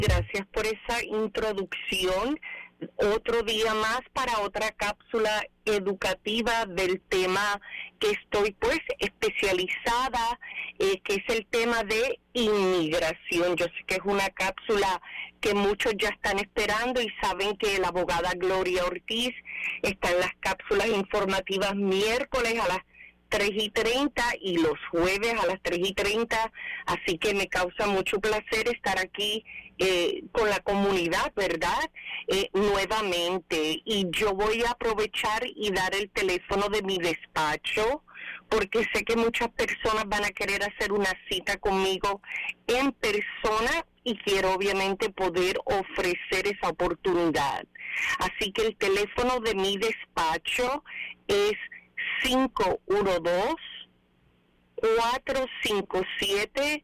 Gracias por esa introducción. Otro día más para otra cápsula educativa del tema que estoy pues especializada, que es el tema de inmigración. Yo sé que es una cápsula que muchos ya están esperando y saben que la abogada Gloria Ortiz está en las cápsulas informativas miércoles a las 3:30 y los jueves a las 3:30, así que me causa mucho placer estar aquí con la comunidad, ¿verdad? Nuevamente, y yo voy a aprovechar y dar el teléfono de mi despacho, porque sé que muchas personas van a querer hacer una cita conmigo en persona y quiero obviamente poder ofrecer esa oportunidad. Así que el teléfono de mi despacho es 512-457-9070,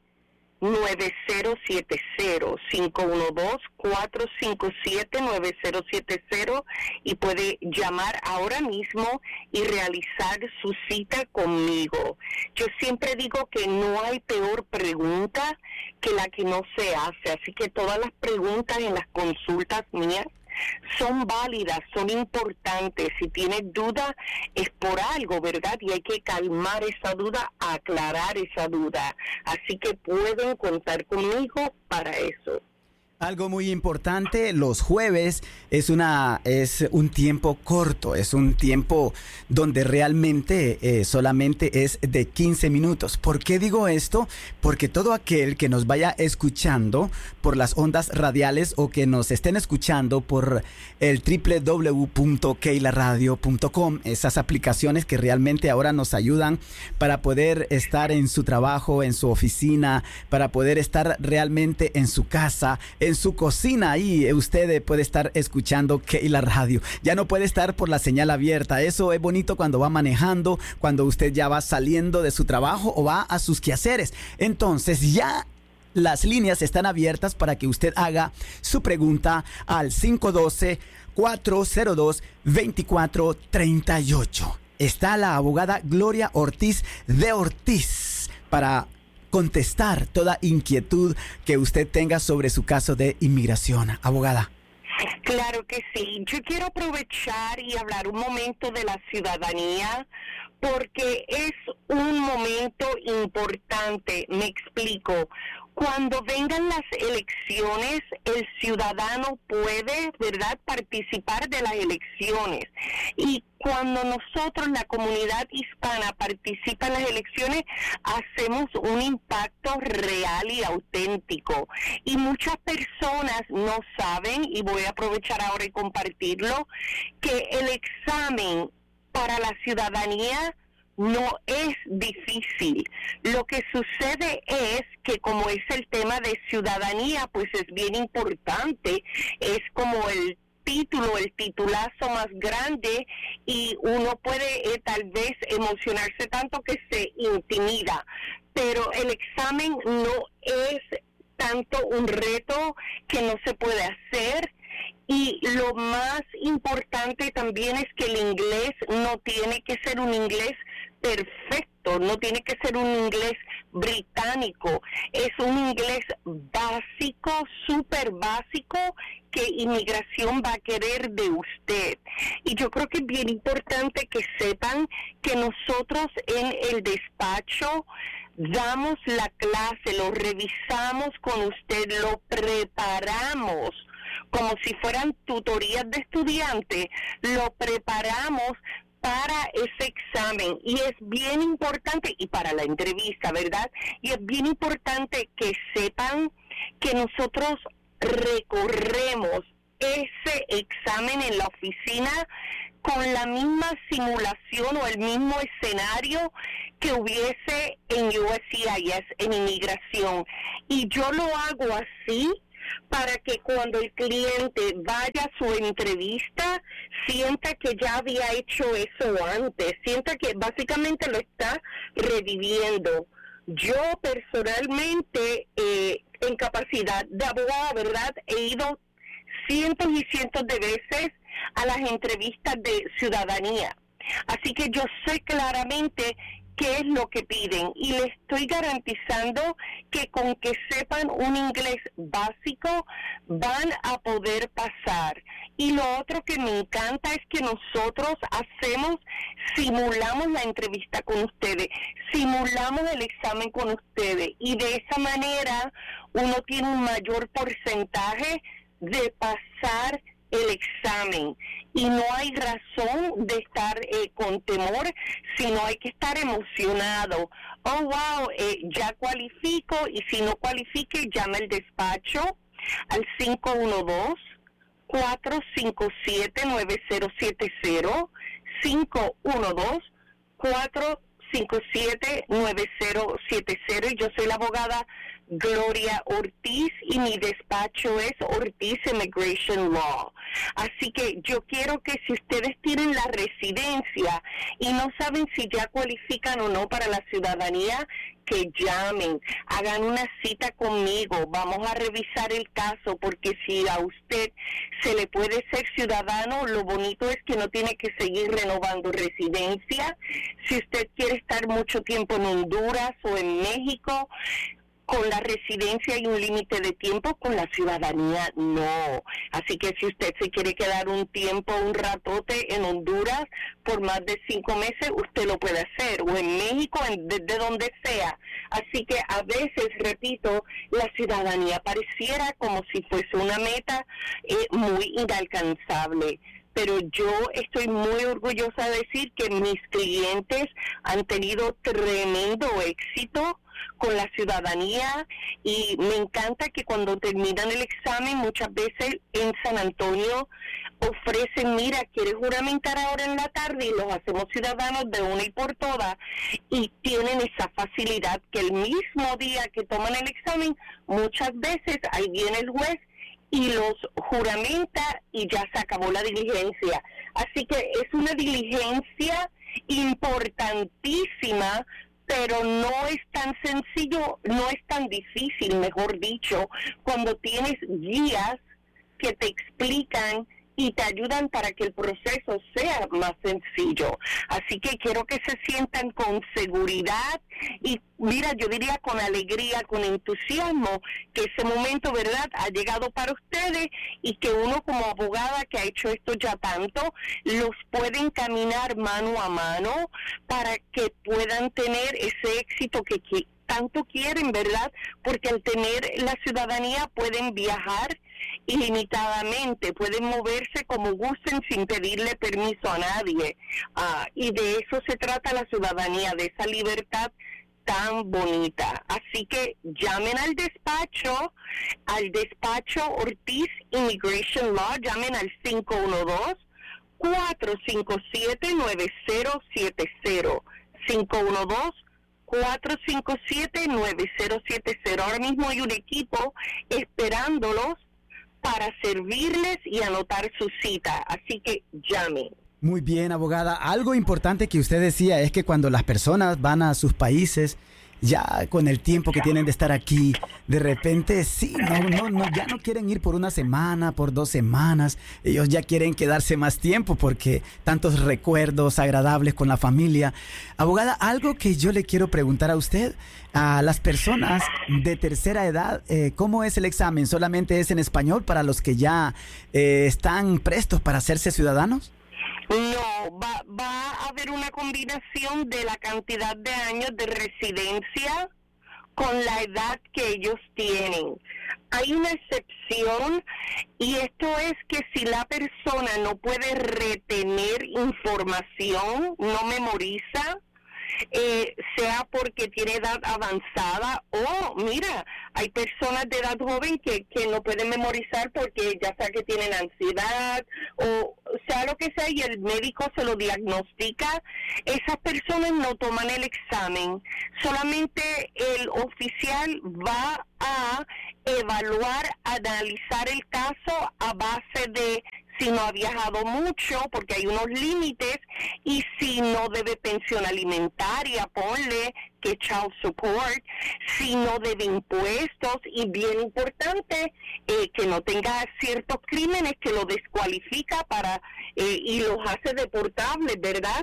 512-457-9070, y puede llamar ahora mismo y realizar su cita conmigo. Yo siempre digo que no hay peor pregunta que la que no se hace, así que todas las preguntas en las consultas mías son válidas, son importantes. Si tienes duda es por algo, ¿verdad? Y hay que calmar esa duda, aclarar esa duda. Así que pueden contar conmigo para eso. Algo muy importante, los jueves es un tiempo corto, es un tiempo donde realmente solamente es de 15 minutos. ¿Por qué digo esto? Porque todo aquel que nos vaya escuchando por las ondas radiales o que nos estén escuchando por el www.keilaradio.com, esas aplicaciones que realmente ahora nos ayudan para poder estar en su trabajo, en su oficina, para poder estar realmente en su casa, en su cocina, ahí usted puede estar escuchando Keila Radio. Ya no puede estar por la señal abierta. Eso es bonito cuando va manejando, cuando usted ya va saliendo de su trabajo o va a sus quehaceres. Entonces ya las líneas están abiertas para que usted haga su pregunta al 512-402-2438. Está la abogada Gloria Ortiz de Ortiz para contestar toda inquietud que usted tenga sobre su caso de inmigración. Abogada. Claro que sí. Yo quiero aprovechar y hablar un momento de la ciudadanía porque es un momento importante. Me explico. Cuando vengan las elecciones, el ciudadano puede, ¿verdad?, participar de las elecciones. Y cuando nosotros, la comunidad hispana, participa en las elecciones, hacemos un impacto real y auténtico. Y muchas personas no saben, y voy a aprovechar ahora y compartirlo, que el examen para la ciudadanía no es difícil. Lo que sucede es que como es el tema de ciudadanía, pues es bien importante, es como el título, el titulazo más grande y uno puede tal vez emocionarse tanto que se intimida, pero el examen no es tanto un reto que no se puede hacer. Y lo más importante también es que el inglés no tiene que ser un inglés perfecto, no tiene que ser un inglés británico, es un inglés básico, súper básico, que inmigración va a querer de usted. Y yo creo que es bien importante que sepan que nosotros en el despacho damos la clase, lo revisamos con usted, lo preparamos como si fueran tutorías de estudiantes, lo preparamos para ese examen y es bien importante, y para la entrevista, ¿verdad? Y es bien importante que sepan que nosotros recorremos ese examen en la oficina con la misma simulación o el mismo escenario que hubiese en USCIS, en inmigración. Y yo lo hago así para que cuando el cliente vaya a su entrevista, sienta que ya había hecho eso antes, sienta que básicamente lo está reviviendo. Yo personalmente, en capacidad de abogada, ¿verdad?, he ido cientos y cientos de veces a las entrevistas de ciudadanía. Así que yo sé claramente qué es lo que piden y les estoy garantizando que con que sepan un inglés básico van a poder pasar. Y lo otro que me encanta es que nosotros simulamos la entrevista con ustedes, simulamos el examen con ustedes y de esa manera uno tiene un mayor porcentaje de pasar el examen y no hay razón de estar con temor, sino hay que estar emocionado. Oh, wow, ya cualifico, y si no cualifique, llama al despacho al 512-457-9070, 512-457-9070, y yo soy la abogada Gloria Ortiz y mi despacho es Ortiz Immigration Law. Así que yo quiero que si ustedes tienen la residencia y no saben si ya cualifican o no para la ciudadanía, que llamen, hagan una cita conmigo, vamos a revisar el caso, porque si a usted se le puede ser ciudadano, lo bonito es que no tiene que seguir renovando residencia. Si usted quiere estar mucho tiempo en Honduras o en México, con la residencia hay un límite de tiempo, con la ciudadanía no. Así que si usted se quiere quedar un tiempo, un ratote en Honduras por más de 5 meses, usted lo puede hacer, o en México, desde donde sea. Así que a veces, repito, la ciudadanía pareciera como si fuese una meta muy inalcanzable. Pero yo estoy muy orgullosa de decir que mis clientes han tenido tremendo éxito con la ciudadanía y me encanta que cuando terminan el examen muchas veces en San Antonio ofrecen, mira, ¿quieres juramentar ahora en la tarde? Y los hacemos ciudadanos de una y por todas, y tienen esa facilidad que el mismo día que toman el examen, muchas veces ahí viene el juez y los juramenta y ya se acabó la diligencia. Así que es una diligencia importantísima, pero no es tan sencillo, no es tan difícil, mejor dicho, cuando tienes guías que te explican y te ayudan para que el proceso sea más sencillo. Así que quiero que se sientan con seguridad y, mira, yo diría con alegría, con entusiasmo, que ese momento, ¿verdad?, ha llegado para ustedes y que uno como abogada que ha hecho esto ya tanto, los puede encaminar mano a mano para que puedan tener ese éxito que tanto quieren, ¿verdad? Porque al tener la ciudadanía pueden viajar ilimitadamente, pueden moverse como gusten sin pedirle permiso a nadie. Y de eso se trata la ciudadanía, de esa libertad tan bonita. Así que llamen al despacho Ortiz Immigration Law, llamen al 512-457-9070, 512-457-9070. Ahora mismo hay un equipo esperándolos para servirles y anotar su cita, así que llamen. Muy bien, abogada. Algo importante que usted decía es que cuando las personas van a sus países, ya con el tiempo que tienen de estar aquí, de repente ya no quieren ir por una semana, por 2 semanas, ellos ya quieren quedarse más tiempo porque tantos recuerdos agradables con la familia. Abogada, algo que yo le quiero preguntar a usted, a las personas de tercera edad, ¿cómo es el examen? ¿Solamente es en español para los que ya están prestos para hacerse ciudadanos? No, va a haber una combinación de la cantidad de años de residencia con la edad que ellos tienen. Hay una excepción y esto es que si la persona no puede retener información, no memoriza, sea porque tiene edad avanzada o, mira, hay personas de edad joven que no pueden memorizar porque ya sea que tienen ansiedad o sea lo que sea y el médico se lo diagnostica. Esas personas no toman el examen, solamente el oficial va a evaluar, analizar el caso a base de si no ha viajado mucho, porque hay unos límites, y si no debe pensión alimentaria, ponle que child support, si no debe impuestos, y bien importante, que no tenga ciertos crímenes que lo descualifica y los hace deportables, ¿verdad?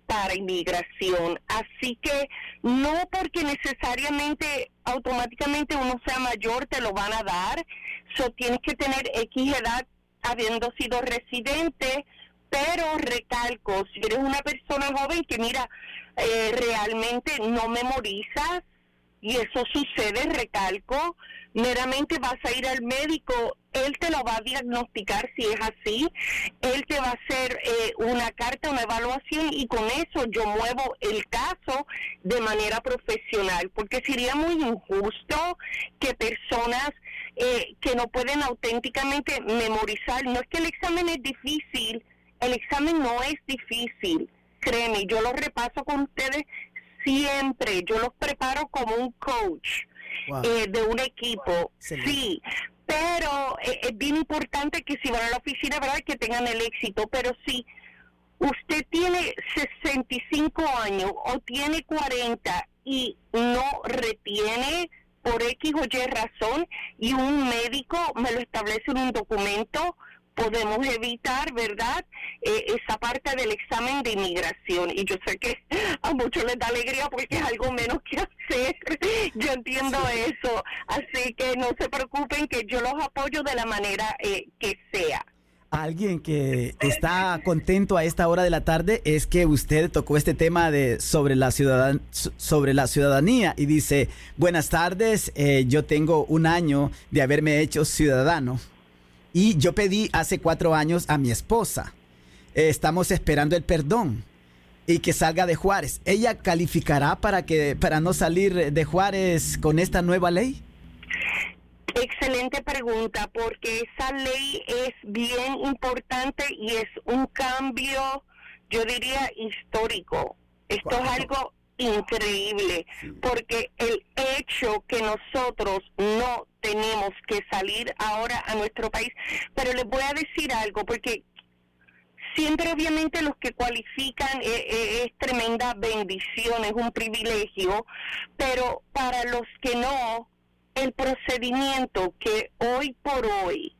para inmigración. Así que no porque necesariamente automáticamente uno sea mayor te lo van a dar. Tienes que tener X edad habiendo sido residente, pero recalco, si eres una persona joven que mira, realmente no memorizas, y eso sucede, recalco, meramente vas a ir al médico, él te lo va a diagnosticar si es así, él te va a hacer una carta, una evaluación, y con eso yo muevo el caso de manera profesional, porque sería muy injusto que personas que no pueden auténticamente memorizar, no es que el examen es difícil, el examen no es difícil, créeme, yo lo repaso con ustedes siempre, yo los preparo como un coach. Wow. De un equipo, sí, pero es bien importante que si van a la oficina, ¿verdad?, que tengan el éxito, pero si usted tiene 65 años o tiene 40 y no retiene por X o Y razón y un médico me lo establece en un documento, podemos evitar, ¿verdad?, esa parte del examen de inmigración. Y yo sé que a muchos les da alegría porque es algo menos que hacer. Yo entiendo eso. Así que no se preocupen, que yo los apoyo de la manera que sea. Alguien que está contento a esta hora de la tarde es que usted tocó este tema sobre la ciudadanía y dice: buenas tardes, yo tengo un año de haberme hecho ciudadano. Y yo pedí hace 4 años a mi esposa. Estamos esperando el perdón y que salga de Juárez. ¿Ella calificará para no salir de Juárez con esta nueva ley? Excelente pregunta, porque esa ley es bien importante y es un cambio, yo diría, histórico. Esto es algo increíble, porque el hecho que nosotros no tenemos que salir ahora a nuestro país, pero les voy a decir algo, porque siempre obviamente los que cualifican es tremenda bendición, es un privilegio, pero para los que no, el procedimiento que hoy por hoy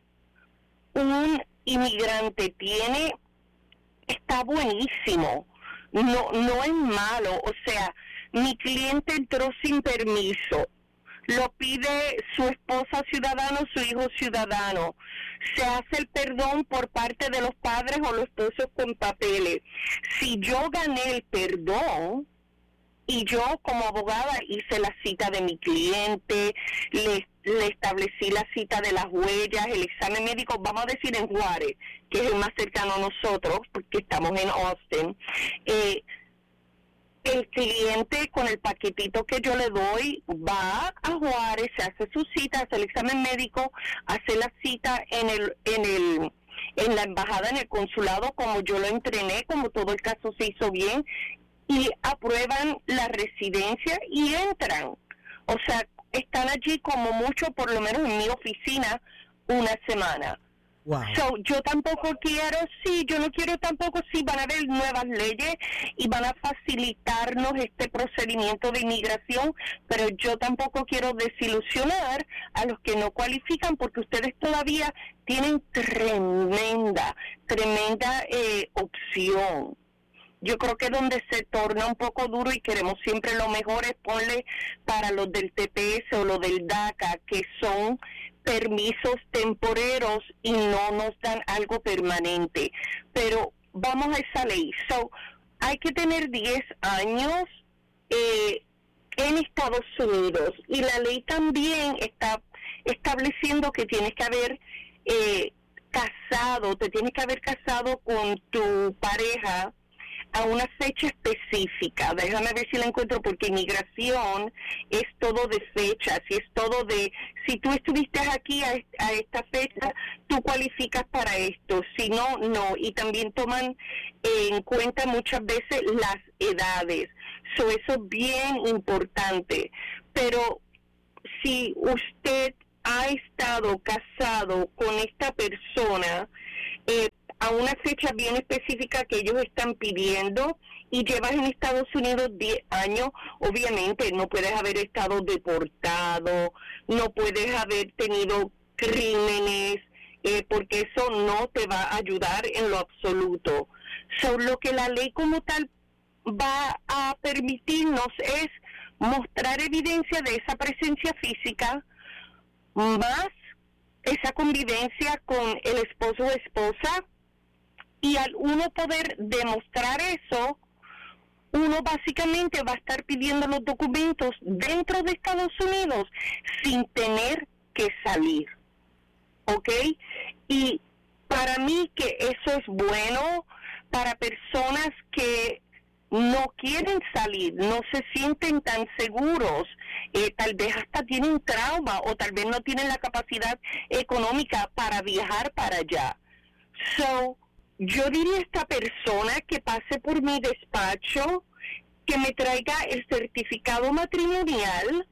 un inmigrante tiene está buenísimo. No es malo, o sea, mi cliente entró sin permiso, lo pide su esposa ciudadano, su hijo ciudadano, se hace el perdón por parte de los padres o los esposos con papeles. Si yo gané el perdón y yo como abogada hice la cita de mi cliente, le establecí la cita de las huellas, el examen médico, vamos a decir en Juárez, que es el más cercano a nosotros, porque estamos en Austin, el cliente con el paquetito que yo le doy va a Juárez, se hace su cita, hace el examen médico, hace la cita en la embajada, en el consulado, como yo lo entrené, como todo el caso se hizo bien, y aprueban la residencia y entran. O sea, están allí como mucho, por lo menos en mi oficina, una semana. Wow. Yo tampoco quiero, yo no quiero tampoco, van a haber nuevas leyes y van a facilitarnos este procedimiento de inmigración, pero yo tampoco quiero desilusionar a los que no cualifican, porque ustedes todavía tienen tremenda opción. Yo creo que donde se torna un poco duro y queremos siempre lo mejor es ponle para los del TPS o los del DACA, que son permisos temporeros y no nos dan algo permanente. Pero vamos a esa ley. Hay que tener 10 años en Estados Unidos, y la ley también está estableciendo que tienes que haber te tienes que haber casado con tu pareja a una fecha específica. Déjame ver si la encuentro, porque inmigración es todo de fechas, y es todo de, si tú estuviste aquí a esta fecha, tú cualificas para esto, si no, no. Y también toman en cuenta muchas veces las edades. Eso es bien importante. Pero si usted ha estado casado con esta persona, a una fecha bien específica que ellos están pidiendo, y llevas en Estados Unidos 10 años, obviamente no puedes haber estado deportado, no puedes haber tenido crímenes, porque eso no te va a ayudar en lo absoluto. Lo que la ley como tal va a permitirnos es mostrar evidencia de esa presencia física, más esa convivencia con el esposo o esposa, y al uno poder demostrar eso, uno básicamente va a estar pidiendo los documentos dentro de Estados Unidos sin tener que salir, ¿ok? Y para mí que eso es bueno para personas que no quieren salir, no se sienten tan seguros, tal vez hasta tienen trauma o tal vez no tienen la capacidad económica para viajar para allá. So, yo diría a esta persona que pase por mi despacho, que me traiga el certificado matrimonial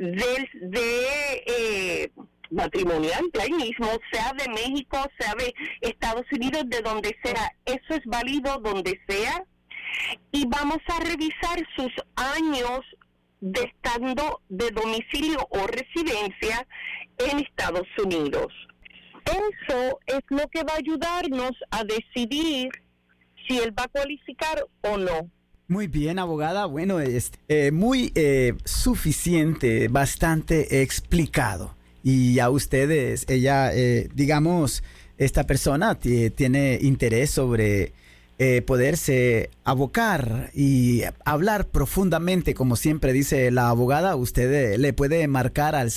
matrimonial de ahí mismo, sea de México, sea de Estados Unidos, de donde sea. Eso es válido donde sea. Y vamos a revisar sus años de estando de domicilio o residencia en Estados Unidos. Eso es lo que va a ayudarnos a decidir si él va a cualificar o no. Muy bien, abogada. Bueno, es muy suficiente, bastante explicado. Y a ustedes, digamos, esta persona tiene interés sobre poderse abocar y hablar profundamente, como siempre dice la abogada. Usted le puede marcar al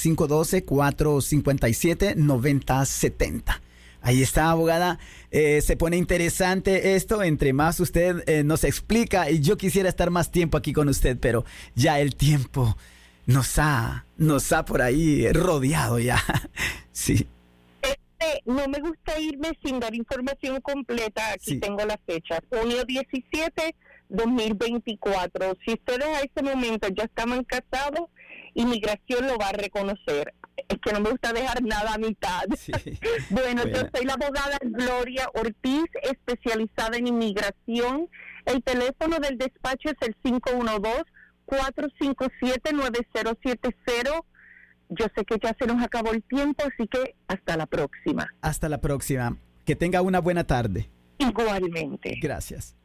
512-457-9070. Ahí está, abogada. Se pone interesante esto. Entre más usted nos explica, y yo quisiera estar más tiempo aquí con usted, pero ya el tiempo nos ha por ahí rodeado ya. Sí. No me gusta irme sin dar información completa. Aquí sí tengo la fecha. Junio 17, 2024. Si ustedes a ese momento ya estaban casados, inmigración lo va a reconocer. Es que no me gusta dejar nada a mitad. Sí. Bueno, yo soy la abogada Gloria Ortiz, especializada en inmigración. El teléfono del despacho es el 512-457-9070. Yo sé que ya se nos acabó el tiempo, así que hasta la próxima. Hasta la próxima. Que tenga una buena tarde. Igualmente. Gracias.